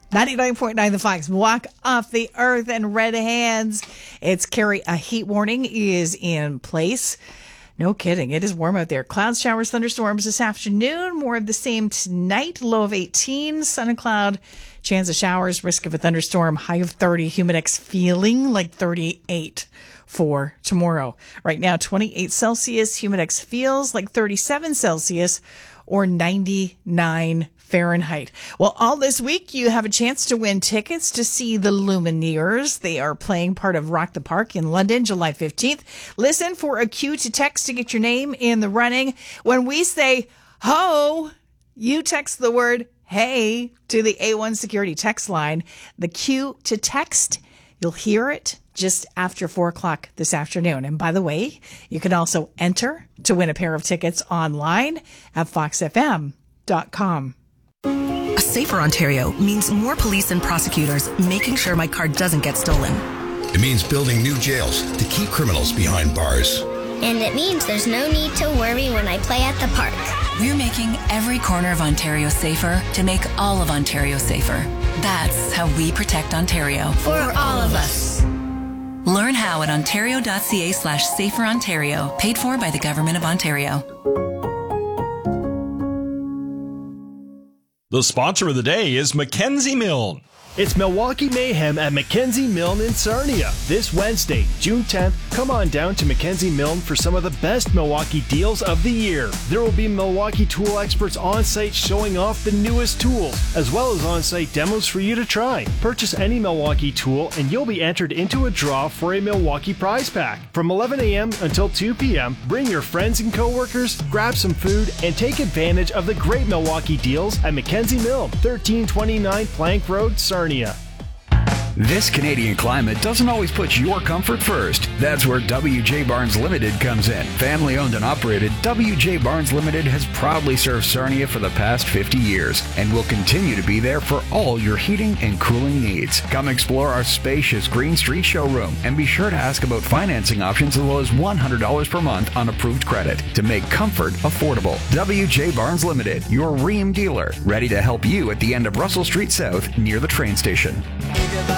99.9 The Fox. Walk off the earth and red hands. It's Carrie. A heat warning is in place. No kidding. It is warm out there. Clouds, showers, thunderstorms this afternoon. More of the same tonight. Low of 18. Sun and cloud. Chance of showers. Risk of a thunderstorm. High of 30. Humidex feeling like 38 for tomorrow. Right now, 28 Celsius. Humidex feels like 37 Celsius or 99 Fahrenheit. Well, all this week, you have a chance to win tickets to see the Lumineers. They are playing part of Rock the Park in London, July 15th. Listen for a cue to text to get your name in the running. When we say, ho, you text the word hey to the A1 Security text line. The cue to text, you'll hear it just after 4 o'clock this afternoon. And by the way, you can also enter to win a pair of tickets online at foxfm.com. A safer Ontario means more police and prosecutors making sure my car doesn't get stolen. It means building new jails to keep criminals behind bars. And it means there's no need to worry when I play at the park. We're making every corner of Ontario safer to make all of Ontario safer. That's how we protect Ontario. For all of us. Learn how at ontario.ca/saferontario, paid for by the Government of Ontario. The sponsor of the day is Mackenzie Milne. It's Milwaukee Mayhem at Mackenzie Milne in Sarnia. This Wednesday, June 10th, come on down to Mackenzie Milne for some of the best Milwaukee deals of the year. There will be Milwaukee tool experts on site showing off the newest tools, as well as on-site demos for you to try. Purchase any Milwaukee tool and you'll be entered into a draw for a Milwaukee prize pack. From 11 a.m. until 2 p.m., bring your friends and coworkers, grab some food, and take advantage of the great Milwaukee deals at Mackenzie Milne, 1329 Plank Road, Sarnia. This Canadian climate doesn't always put your comfort first. That's where WJ Barnes Limited comes in. Family owned and operated, WJ Barnes Limited has proudly served Sarnia for the past 50 years and will continue to be there for all your heating and cooling needs. Come explore our spacious Green Street showroom and be sure to ask about financing options as low as $100 per month on approved credit to make comfort affordable. WJ Barnes Limited, your Rheem dealer, ready to help you at the end of Russell Street South near the train station.